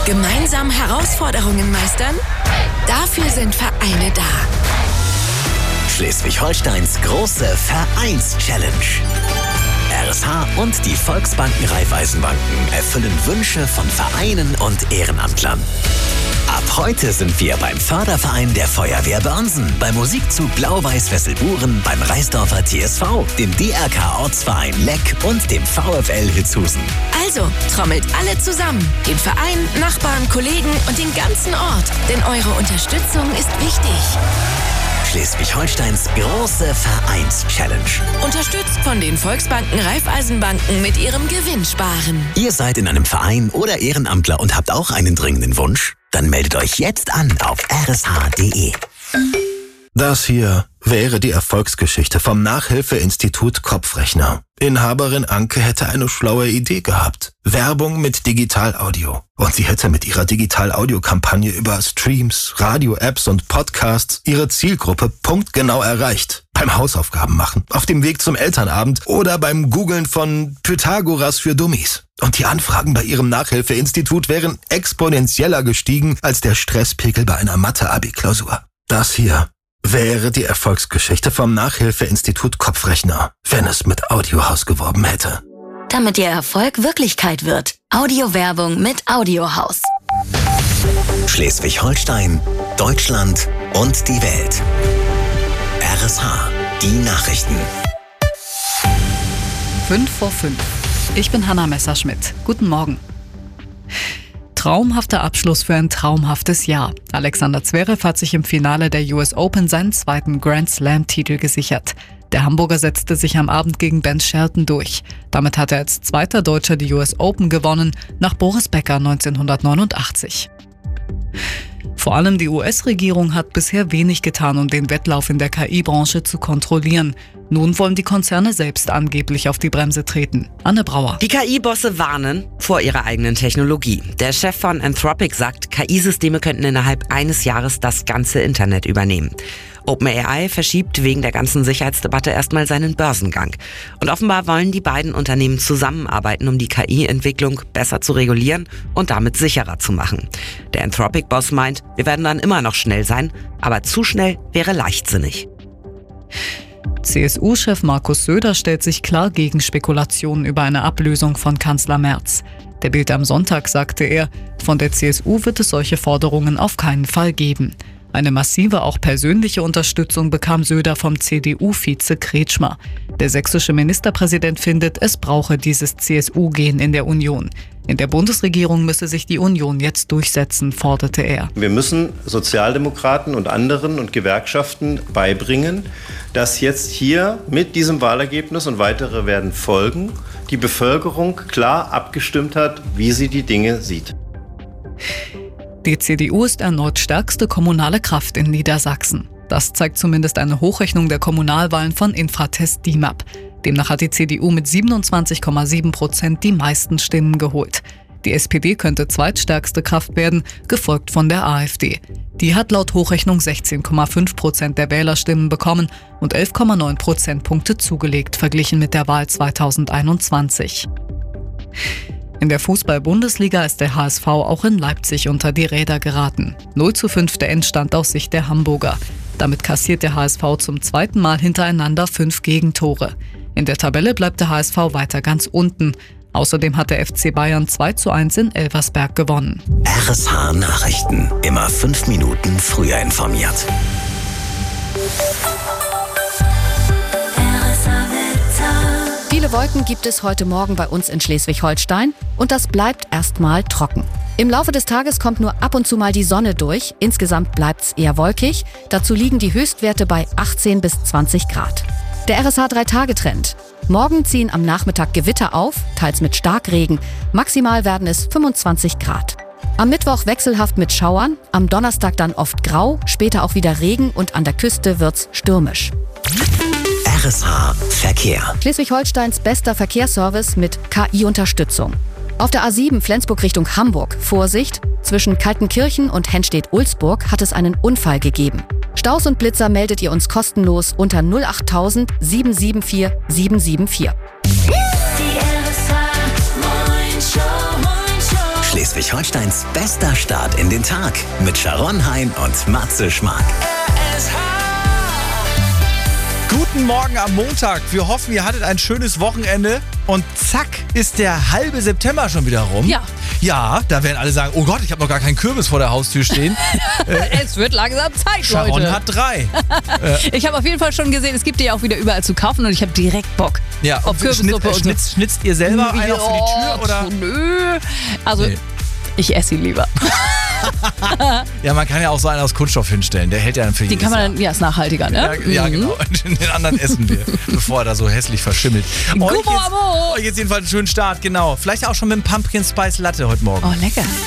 Gemeinsam Herausforderungen meistern? Dafür sind Vereine da. Schleswig-Holsteins große Vereins-Challenge. RSH und die Volksbanken Raiffeisenbanken erfüllen Wünsche von Vereinen und Ehrenamtlern. Ab heute sind wir beim Förderverein der Feuerwehr Börnsen, beim Musikzug Blau-Weiß-Wesselburen, beim Reisdorfer TSV, dem DRK-Ortsverein Leck und dem VfL Hitzhusen. Also, trommelt alle zusammen. Den Verein, Nachbarn, Kollegen und den ganzen Ort. Denn eure Unterstützung ist wichtig. Schleswig-Holsteins große Vereins-Challenge. Unterstützt von den Volksbanken Raiffeisenbanken mit ihrem Gewinnsparen. Ihr seid in einem Verein oder Ehrenamtler und habt auch einen dringenden Wunsch? Dann meldet euch jetzt an auf rsh.de. Das hier wäre die Erfolgsgeschichte vom Nachhilfeinstitut Kopfrechner. Inhaberin Anke hätte eine schlaue Idee gehabt. Werbung mit Digital-Audio. Und sie hätte mit ihrer Digital-Audio-Kampagne über Streams, Radio-Apps und Podcasts ihre Zielgruppe punktgenau erreicht. Beim Hausaufgaben machen, auf dem Weg zum Elternabend oder beim Googlen von Pythagoras für Dummies. Und die Anfragen bei ihrem Nachhilfeinstitut wären exponentieller gestiegen als der Stresspegel bei einer Mathe-Abi-Klausur. Das hier wäre die Erfolgsgeschichte vom Nachhilfeinstitut Kopfrechner, wenn es mit Audiohaus geworben hätte. Damit Ihr Erfolg Wirklichkeit wird. Audiowerbung mit Audiohaus. Schleswig-Holstein, Deutschland und die Welt. RSH, die Nachrichten. 5:05. Ich bin Hanna Messerschmidt. Guten Morgen. Traumhafter Abschluss für ein traumhaftes Jahr. Alexander Zverev hat sich im Finale der US Open seinen zweiten Grand Slam-Titel gesichert. Der Hamburger setzte sich am Abend gegen Ben Shelton durch. Damit hat er als zweiter Deutscher die US Open gewonnen, nach Boris Becker 1989. Vor allem die US-Regierung hat bisher wenig getan, um den Wettlauf in der KI-Branche zu kontrollieren. Nun wollen die Konzerne selbst angeblich auf die Bremse treten. Anne Brauer. Die KI-Bosse warnen vor ihrer eigenen Technologie. Der Chef von Anthropic sagt, KI-Systeme könnten innerhalb eines Jahres das ganze Internet übernehmen. OpenAI verschiebt wegen der ganzen Sicherheitsdebatte erstmal seinen Börsengang. Und offenbar wollen die beiden Unternehmen zusammenarbeiten, um die KI-Entwicklung besser zu regulieren und damit sicherer zu machen. Der Anthropic-Boss meint, wir werden dann immer noch schnell sein, aber zu schnell wäre leichtsinnig. CSU-Chef Markus Söder stellt sich klar gegen Spekulationen über eine Ablösung von Kanzler Merz. Der Bild am Sonntag sagte er, von der CSU wird es solche Forderungen auf keinen Fall geben. Eine massive, auch persönliche Unterstützung bekam Söder vom CDU-Vize Kretschmer. Der sächsische Ministerpräsident findet, es brauche dieses CSU-Gen in der Union. In der Bundesregierung müsse sich die Union jetzt durchsetzen, forderte er. Wir müssen Sozialdemokraten und anderen und Gewerkschaften beibringen, dass jetzt hier mit diesem Wahlergebnis und weitere werden folgen, die Bevölkerung klar abgestimmt hat, wie sie die Dinge sieht. Die CDU ist erneut stärkste kommunale Kraft in Niedersachsen. Das zeigt zumindest eine Hochrechnung der Kommunalwahlen von Infratest DIMAP. Demnach hat die CDU mit 27,7% die meisten Stimmen geholt. Die SPD könnte zweitstärkste Kraft werden, gefolgt von der AfD. Die hat laut Hochrechnung 16,5% der Wählerstimmen bekommen und 11,9 Prozentpunkte zugelegt, verglichen mit der Wahl 2021. In der Fußball-Bundesliga ist der HSV auch in Leipzig unter die Räder geraten. 0:5 der Endstand aus Sicht der Hamburger. Damit kassiert der HSV zum zweiten Mal hintereinander 5 Gegentore. In der Tabelle bleibt der HSV weiter ganz unten. Außerdem hat der FC Bayern 2:1 in Elversberg gewonnen. RSH Nachrichten. Immer 5 Minuten früher informiert. Viele Wolken gibt es heute Morgen bei uns in Schleswig-Holstein und das bleibt erstmal trocken. Im Laufe des Tages kommt nur ab und zu mal die Sonne durch. Insgesamt bleibt es eher wolkig. Dazu liegen die Höchstwerte bei 18 bis 20 Grad. Der RSH 3-Tage-Trend. Morgen ziehen am Nachmittag Gewitter auf, teils mit Starkregen. Maximal werden es 25 Grad. Am Mittwoch wechselhaft mit Schauern, am Donnerstag dann oft grau, später auch wieder Regen und an der Küste wird's stürmisch. RSH Verkehr. Schleswig-Holsteins bester Verkehrsservice mit KI-Unterstützung. Auf der A7 Flensburg Richtung Hamburg, Vorsicht, zwischen Kaltenkirchen und Hennstedt-Ulzburg hat es einen Unfall gegeben. Staus und Blitzer meldet ihr uns kostenlos unter 08000 774 774. Schleswig-Holsteins bester Start in den Tag mit Sharon Hein und Matze Schmark. Guten Morgen am Montag. Wir hoffen, ihr hattet ein schönes Wochenende. Und zack, ist der halbe September schon wieder rum. Ja. Ja, da werden alle sagen, oh Gott, ich habe noch gar keinen Kürbis vor der Haustür stehen. Es wird langsam Zeit, Sharon Leute. hat 3. Ich habe auf jeden Fall schon gesehen, es gibt die ja auch wieder überall zu kaufen und ich habe direkt Bock Ja, auf Kürbissuppe und so. Schnitzt ihr selber einer für die Tür? Oder? Nö. Also, ich esse sie lieber. Ja, man kann ja auch so einen aus Kunststoff hinstellen. Der hält ja dann für Den kann man dann, ja, ist nachhaltiger, ne? Ja, genau. Und den anderen essen wir, bevor er da so hässlich verschimmelt. Euch jetzt jedenfalls einen schönen Start, genau. Vielleicht auch schon mit einem Pumpkin Spice Latte heute Morgen. Oh, lecker.